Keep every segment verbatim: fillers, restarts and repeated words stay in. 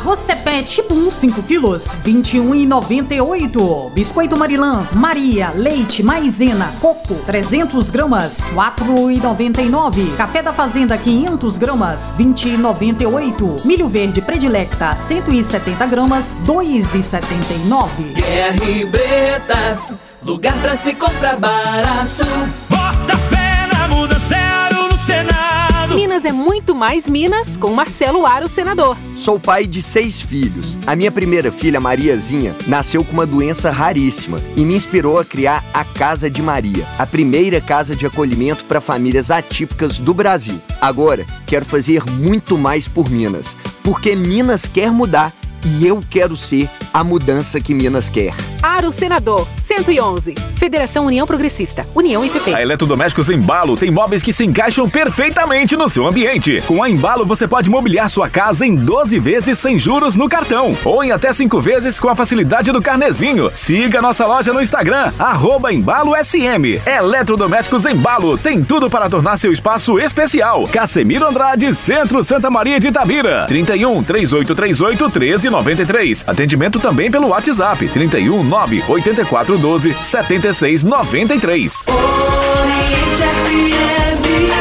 Arroz Cepé tipo um, cinco quilos, vinte e um reais e noventa e oito centavos. Biscoito Marilã, Maria, leite, maisena, coco, trezentos gramas, quatro reais e noventa e nove centavos. Café da Fazenda, quinhentos gramas, vinte reais e noventa e oito centavos. Milho verde Predilecta, cento e setenta gramas, dois reais e setenta e nove centavos. Guerra Bretas, lugar pra se comprar barato. Bota fé na mudança, Aro no Senado. Minas é muito mais Minas com Marcelo Aro, senador. Sou pai de seis filhos. A minha primeira filha, Mariazinha, nasceu com uma doença raríssima e me inspirou a criar a Casa de Maria, a primeira casa de acolhimento para famílias atípicas do Brasil. Agora, quero fazer muito mais por Minas, porque Minas quer mudar e eu quero ser a mudança que Minas quer. Aro, senador, cento e onze. Federação União Progressista, União I P P. A Eletrodomésticos Embalo tem móveis que se encaixam perfeitamente no seu ambiente. Com a Embalo você pode mobiliar sua casa em doze vezes sem juros no cartão ou em até cinco vezes com a facilidade do carnezinho. Siga nossa loja no Instagram, arroba Embalo S M. Eletrodomésticos Embalo tem tudo para tornar seu espaço especial. Casemiro Andrade, Centro Santa Maria de Itabira. trinta e um, três oito três oito, treze noventa e três. Atendimento também pelo WhatsApp, trinta e um, nove oito quatro, doze, setenta e seis, noventa e três. Oriente F M.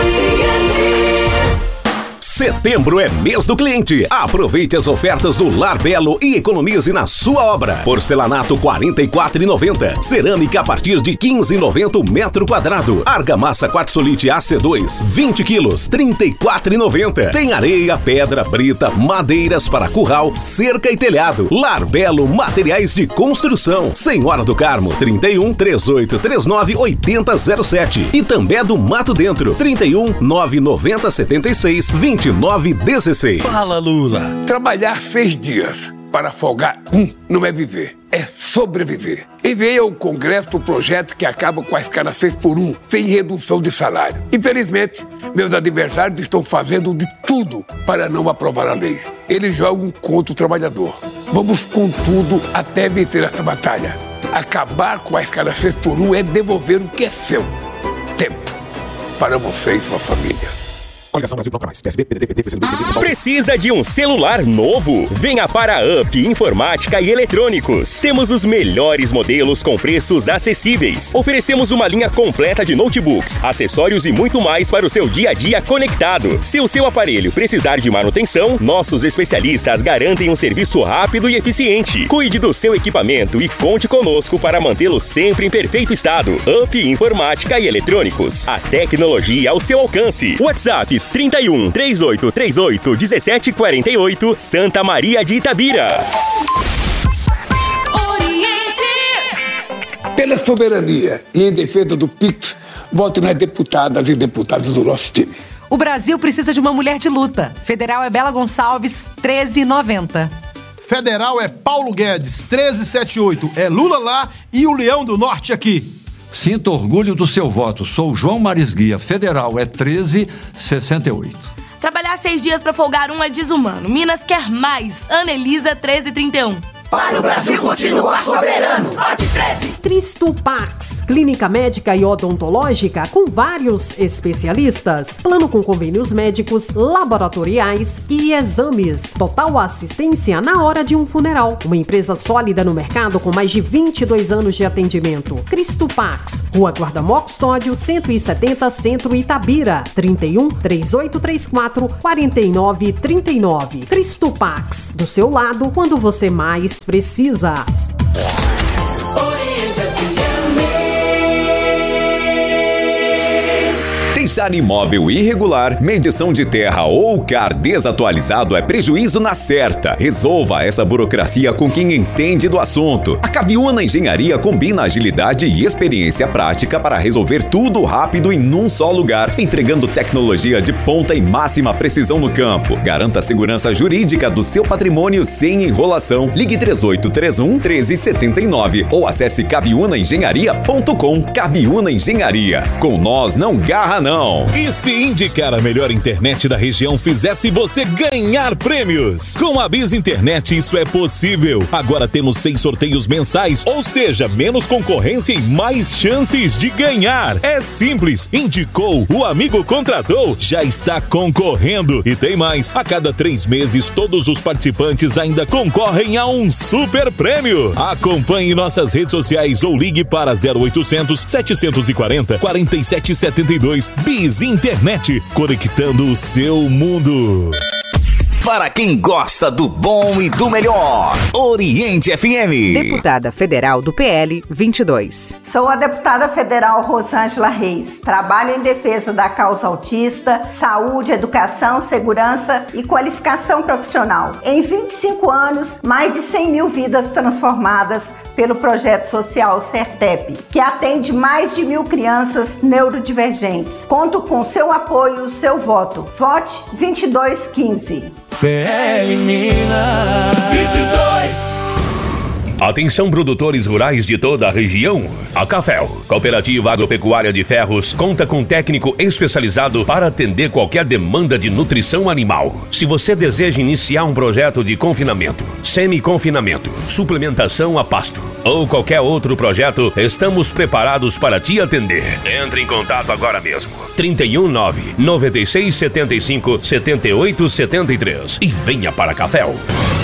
Setembro é mês do cliente. Aproveite as ofertas do Lar Belo e economize na sua obra. Porcelanato quarenta e quatro reais e noventa centavos. Cerâmica a partir de quinze reais e noventa centavos metro quadrado. Argamassa quartzolite A C dois, vinte quilos, trinta e quatro reais e noventa centavos. Tem areia, pedra, brita, madeiras para curral, cerca e telhado. Lar Belo Materiais de Construção. Senhora do Carmo, trinta e um, três oito três nove, oito zero zero sete. E também do Mato Dentro, trinta e um, nove noventa, setenta e seis, vinte e nove dezesseis. Fala, Lula. Trabalhar seis dias para folgar um não é viver, é sobreviver. Enviei ao Congresso o projeto que acaba com a escala seis por um, sem redução de salário. Infelizmente, meus adversários estão fazendo de tudo para não aprovar a lei. Eles jogam contra o trabalhador. Vamos com tudo até vencer essa batalha. Acabar com a escala seis por um é devolver o que é seu. Tempo para você e sua família. Coligação Brasil Bloco Mais, P S B, P D T, P T, P C do B, P D T. Precisa de um celular novo? Venha para a Up Informática e Eletrônicos. Temos os melhores modelos com preços acessíveis. Oferecemos uma linha completa de notebooks, acessórios e muito mais para o seu dia a dia conectado. Se o seu aparelho precisar de manutenção, nossos especialistas garantem um serviço rápido e eficiente. Cuide do seu equipamento e conte conosco para mantê-lo sempre em perfeito estado. Up Informática e Eletrônicos. A tecnologia ao seu alcance. WhatsApp trinta e um, três oito três oito, dezessete quarenta e oito, Santa Maria de Itabira. Oriente! Pela soberania e em defesa do Pix, vote nas deputadas e deputados do nosso time. O Brasil precisa de uma mulher de luta. Federal é Bela Gonçalves, treze e noventa. Federal é Paulo Guedes, treze e setenta e oito. É Lula lá e o Leão do Norte aqui. Sinta orgulho do seu voto. Sou João Marisguia. Federal é treze e sessenta e oito. Trabalhar seis dias pra folgar um é desumano. Minas quer mais. Ana Elisa, treze e trinta e um. Para o Brasil continuar soberano, vote treze. Cristo Pax, clínica médica e odontológica com vários especialistas. Plano com convênios médicos, laboratoriais e exames. Total assistência na hora de um funeral. Uma empresa sólida no mercado com mais de vinte e dois anos de atendimento. Cristo Pax, Rua Guardamó Custódio, cento e setenta, Centro Itabira. trinta e um, três oito três quatro, quarenta e nove trinta e nove. Cristo Pax, do seu lado quando você mais precisa. Deixar imóvel irregular, medição de terra ou C A R desatualizado é prejuízo na certa. Resolva essa burocracia com quem entende do assunto. A Caviúna Engenharia combina agilidade e experiência prática para resolver tudo rápido em um só lugar, entregando tecnologia de ponta e máxima precisão no campo. Garanta a segurança jurídica do seu patrimônio sem enrolação. Ligue três oito três um, treze setenta e nove ou acesse caviúna engenharia ponto com. Caviúna Engenharia. Com nós não garra não. região. E se indicar a melhor internet da região fizesse você ganhar prêmios? Com a Biz Internet isso é possível. Agora temos seis sorteios mensais, ou seja, menos concorrência e mais chances de ganhar. É simples, indicou, o amigo contratou, já está concorrendo. E tem mais, a cada três meses todos os participantes ainda concorrem a um super prêmio. Acompanhe nossas redes sociais ou ligue para zero oitocentos, setecentos e quarenta, quarenta e sete setenta e dois. Biz Internet, conectando o seu mundo. Para quem gosta do bom e do melhor, Oriente F M. Deputada Federal do P L vinte e dois. Sou a deputada federal Rosângela Reis. Trabalho em defesa da causa autista, saúde, educação, segurança e qualificação profissional. Em vinte e cinco anos, mais de cem mil vidas transformadas pelo projeto social Sertep, que atende mais de mil crianças neurodivergentes. Conto com seu apoio e seu voto. Vote vinte e dois quinze. P L Minas vinte e dois. Atenção, produtores rurais de toda a região. A Cafel, Cooperativa Agropecuária de Ferros, conta com técnico especializado para atender qualquer demanda de nutrição animal. Se você deseja iniciar um projeto de confinamento, semi-confinamento, suplementação a pasto ou qualquer outro projeto, estamos preparados para te atender. Entre em contato agora mesmo. trinta e um, nove, noventa e seis, setenta e cinco, setenta e oito, setenta e três e venha para a Cafel.